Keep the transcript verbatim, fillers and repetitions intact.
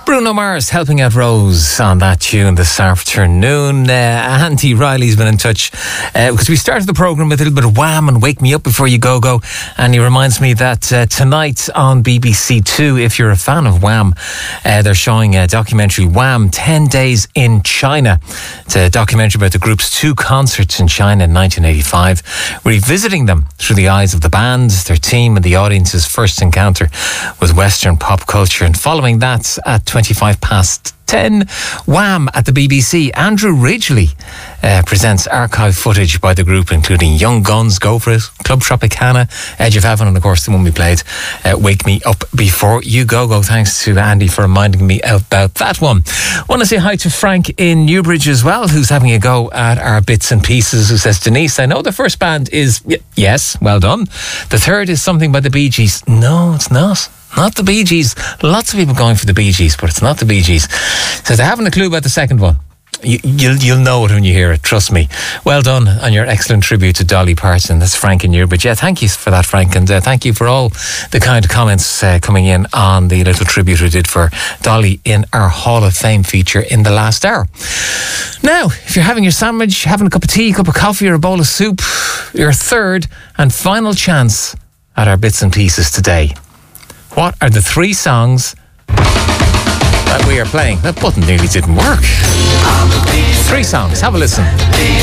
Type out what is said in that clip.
Bruno Mars helping out Rose on that tune this afternoon. Uh, Andy Riley's been in touch uh, because we started the programme with a little bit of Wham and Wake Me Up Before You Go Go, and he reminds me that uh, tonight on B B C Two, if you're a fan of Wham, uh, they're showing a documentary, Wham ten days in China. It's a documentary about the group's two concerts in China in nineteen eighty-five, revisiting them through the eyes of the band, their team and the audience's first encounter with Western pop culture. And following that, at twenty-five past ten, Wham at the B B C. Andrew Ridgeley uh, presents archive footage by the group, including Young Guns, Go For It, Club Tropicana, Edge of Heaven, and of course the one we played, uh, Wake Me Up Before You Go Go. Thanks to Andy for reminding me about that one. Want to say hi to Frank in Newbridge as well, who's having a go at our bits and pieces, who says, Denise, I know the first band is, y- yes, well done. The third is something by the Bee Gees. No, it's not. Not the Bee Gees. Lots of people going for the Bee Gees, but it's not the Bee Gees. So they haven't a clue about the second one. You, you'll, you'll know it when you hear it, trust me. Well done on your excellent tribute to Dolly Parton. That's Frank in Newbridge. Yeah, thank you for that, Frank, and uh, thank you for all the kind comments uh, coming in on the little tribute we did for Dolly in our Hall of Fame feature in the last hour. Now, if you're having your sandwich, having a cup of tea, a cup of coffee or a bowl of soup, your third and final chance at our bits and pieces today. What are the three songs that we are playing? That button nearly didn't work. Three songs. Have a listen.